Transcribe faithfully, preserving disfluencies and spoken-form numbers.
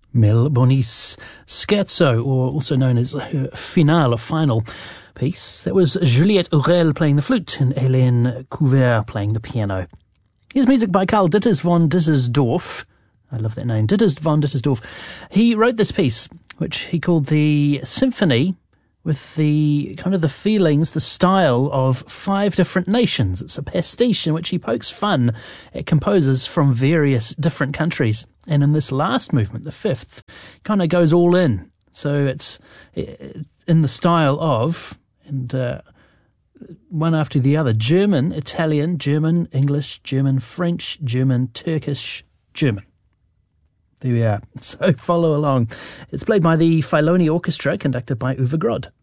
Mille Bonis Scherzo, or also known as her finale, or final piece. That was Juliette Aurel playing the flute and Hélène Couvert playing the piano. Here's music by Karl Ditters von Dittersdorf. I love that name, Ditters von Dittersdorf. He wrote this piece, which he called the Symphony, with the kind of the feelings, the style of five different nations. It's a pastiche in which he pokes fun at composers from various different countries. And in this last movement, the fifth, kind of goes all in. So it's, it's in the style of, and uh, one after the other, German, Italian, German, English, German, French, German, Turkish, German. There we are. So follow along. It's played by the Filoni Orchestra, conducted by Uwe Grod.